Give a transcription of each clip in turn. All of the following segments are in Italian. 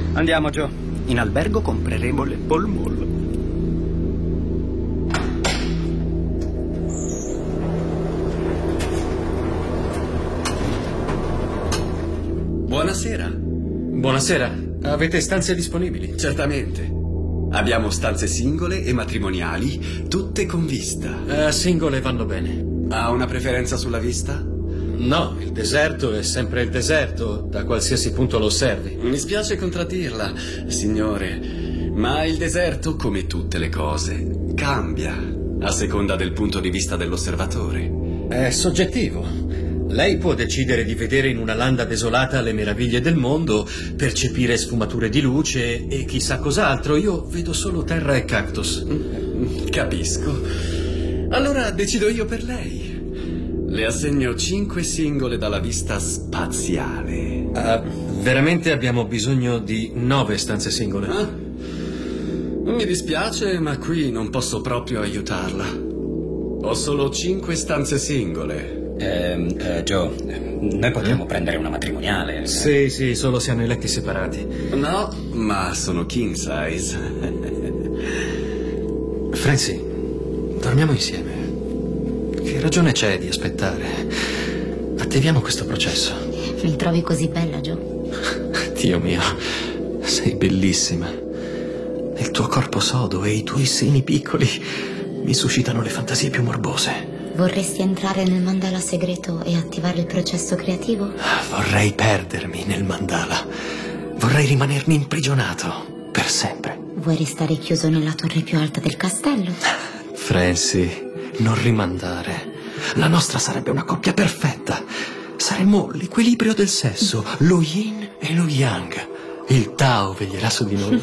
Andiamo, Joe. In albergo compreremo le polmol. Buonasera. Buonasera. Avete stanze disponibili? Certamente. Abbiamo stanze singole e matrimoniali, tutte con vista. Singole vanno bene. Ha una preferenza sulla vista? No, il deserto è sempre il deserto, da qualsiasi punto lo osservi. Mi spiace contraddirla, signore, ma il deserto, come tutte le cose, cambia a seconda del punto di vista dell'osservatore. È soggettivo. Lei può decidere di vedere in una landa desolata le meraviglie del mondo, percepire sfumature di luce e chissà cos'altro. Io vedo solo terra e cactus. Capisco. Allora decido io per lei. Le assegno 5 singole dalla vista spaziale. Veramente abbiamo bisogno di 9 stanze singole. Mi dispiace, ma qui non posso proprio aiutarla. Ho solo 5 stanze singole. Joe, noi potremmo prendere una matrimoniale. Sì, solo siamo in letti separati. No, ma sono king size. Francie, dormiamo insieme. Che ragione c'è di aspettare? Attiviamo questo processo. Mi trovi così bella, Joe? Dio mio, sei bellissima. Il tuo corpo sodo e i tuoi seni piccoli mi suscitano le fantasie più morbose. Vorresti entrare nel mandala segreto e attivare il processo creativo? Vorrei perdermi nel mandala. Vorrei rimanermi imprigionato per sempre. Vuoi restare chiuso nella torre più alta del castello? Francie, non rimandare. La nostra sarebbe una coppia perfetta. Saremmo l'equilibrio del sesso, lo yin e lo yang. Il Tao veglierà su di noi.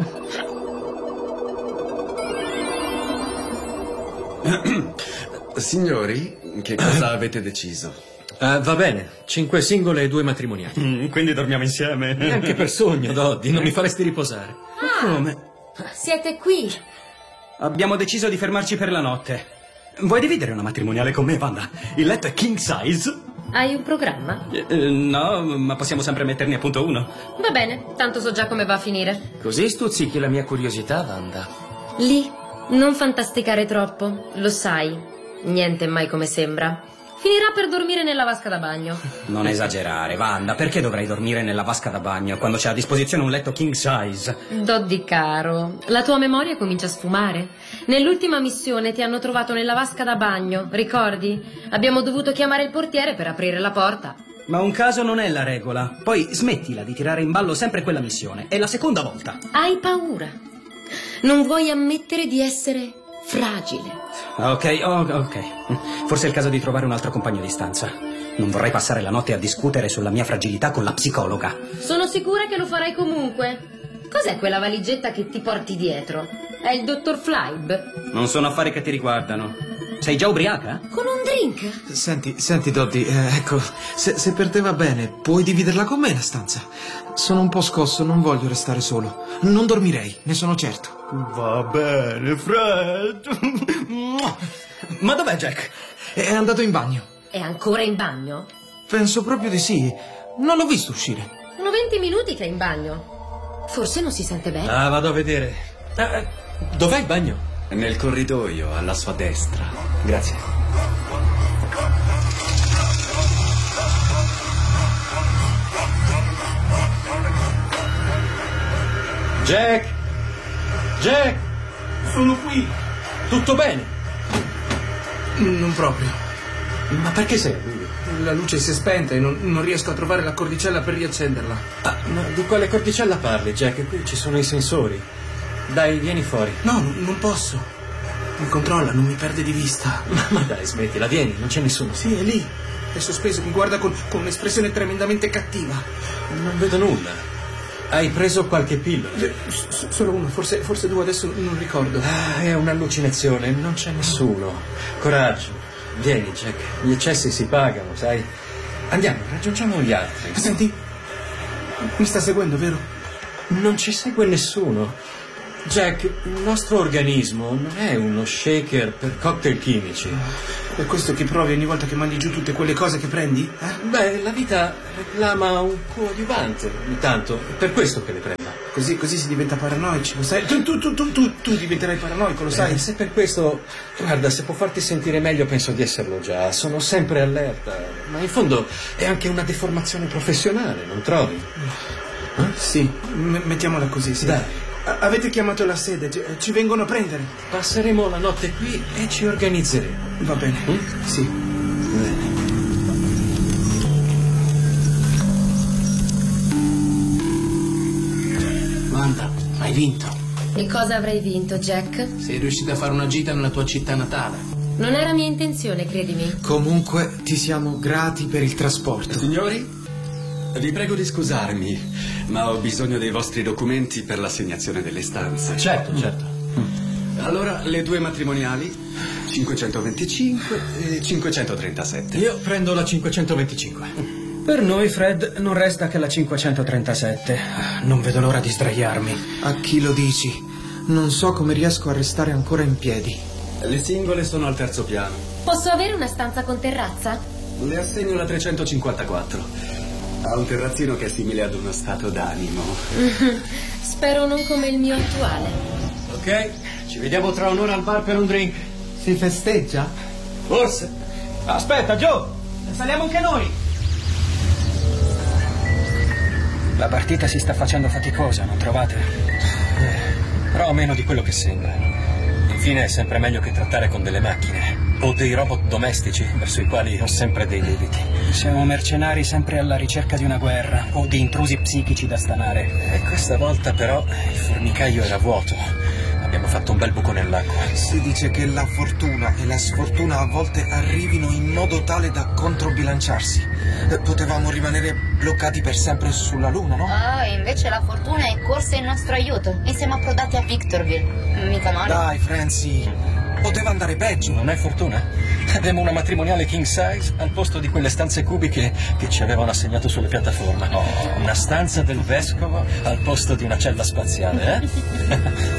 Signori, che cosa avete deciso? Va bene, 5 singole e 2 matrimoniali. Quindi dormiamo insieme. Neanche per sogno, Doddy, non mi faresti riposare. Come? Siete qui? Abbiamo deciso di fermarci per la notte. Vuoi dividere una matrimoniale con me, Wanda? Il letto è king size. Hai un programma? No, ma possiamo sempre metterne a punto uno. Va bene, tanto so già come va a finire. Così stuzzichi la mia curiosità, Wanda. Lì, non fantasticare troppo, lo sai. Niente è mai come sembra. Finirà per dormire nella vasca da bagno. Non esagerare, Wanda. Perché dovrei dormire nella vasca da bagno quando c'è a disposizione un letto king size? Doddy caro, la tua memoria comincia a sfumare. Nell'ultima missione ti hanno trovato nella vasca da bagno, ricordi? Abbiamo dovuto chiamare il portiere per aprire la porta. Ma un caso non è la regola. Poi smettila di tirare in ballo sempre quella missione. È la seconda volta. Hai paura. Non vuoi ammettere di essere fragile. Ok. Forse è il caso di trovare un altro compagno di stanza. Non vorrei passare la notte a discutere sulla mia fragilità con la psicologa. Sono sicura che lo farai comunque. Cos'è quella valigetta che ti porti dietro? È il dottor Flybe? Non sono affari che ti riguardano. Sei già ubriaca? Con un drink? Senti, Doddy, ecco, se per te va bene, puoi dividerla con me la stanza. Sono un po' scosso, non voglio restare solo. Non dormirei, ne sono certo. Va bene, Fred. Ma dov'è Jack? È andato in bagno. È ancora in bagno? Penso proprio di sì. Non l'ho visto uscire. Sono 20 minuti che è in bagno. Forse non si sente bene. Vado a vedere. Dov'è il bagno? Nel corridoio, alla sua destra. Grazie. Jack! Sono qui. Tutto bene? Non proprio. Ma perché sei qui? La luce si è spenta e non riesco a trovare la cordicella per riaccenderla. Ma di quale cordicella parli, Jack? Qui ci sono i sensori. Dai, vieni fuori. No, non posso. Mi controlla, non mi perde di vista. Ma dai, smettila, vieni, non c'è nessuno. Sì, è lì. È sospeso, mi guarda con un'espressione tremendamente cattiva. Non vedo nulla. Hai preso qualche pillola? Solo uno, forse due, adesso non ricordo. È un'allucinazione, non c'è nessuno. Coraggio. Vieni, Jack, gli eccessi si pagano, sai? Andiamo, raggiungiamo gli altri. Senti, mi sta seguendo, vero? Non ci segue nessuno. Jack, il nostro organismo non è uno shaker per cocktail chimici. Per questo che provi ogni volta che mandi giù tutte quelle cose che prendi? Beh, la vita reclama un coadiuvante ogni tanto, per questo che le prendo. Così si diventa paranoici, lo sai? Tu diventerai paranoico, lo sai? Se per questo, guarda, se può farti sentire meglio penso di esserlo già. Sono sempre allerta. Ma in fondo è anche una deformazione professionale, non trovi? Sì, mettiamola così, sì. Dai. Avete chiamato la sede, ci vengono a prendere. Passeremo la notte qui e ci organizzeremo. Va bene, sì. Bene. Wanda, hai vinto. E cosa avrei vinto, Jack? Sei riuscita a fare una gita nella tua città natale. Non era mia intenzione, credimi. Comunque ti siamo grati per il trasporto. Signori, vi prego di scusarmi, ma ho bisogno dei vostri documenti per l'assegnazione delle stanze. Certo. Allora, le 2 matrimoniali, 525 e 537. Io prendo la 525. Per noi, Fred, non resta che la 537. Non vedo l'ora di sdraiarmi. A chi lo dici? Non so come riesco a restare ancora in piedi. Le singole sono al 3° piano. Posso avere una stanza con terrazza? Le assegno la 354. Ha un terrazzino che è simile ad uno stato d'animo. Spero non come il mio attuale. Ok, ci vediamo tra un'ora al bar per un drink. Si festeggia? Forse. Aspetta, Joe, saliamo anche noi. La partita si sta facendo faticosa, non trovate? Però meno di quello che sembra. Infine è sempre meglio che trattare con delle macchine o dei robot domestici verso i quali ho sempre dei debiti. Siamo mercenari sempre alla ricerca di una guerra o di intrusi psichici da stanare. E questa volta però il formicaio era vuoto. Abbiamo fatto un bel buco nell'acqua. Si dice che la fortuna e la sfortuna a volte arrivino in modo tale da controbilanciarsi. Potevamo rimanere bloccati per sempre sulla Luna, no? Invece la fortuna è corsa in nostro aiuto e siamo approdati a Victorville. Mica male. Dai, Francie, poteva andare peggio. Non è fortuna? Abbiamo una matrimoniale king size al posto di quelle stanze cubiche che ci avevano assegnato sulle piattaforme. Una stanza del vescovo al posto di una cella spaziale, eh?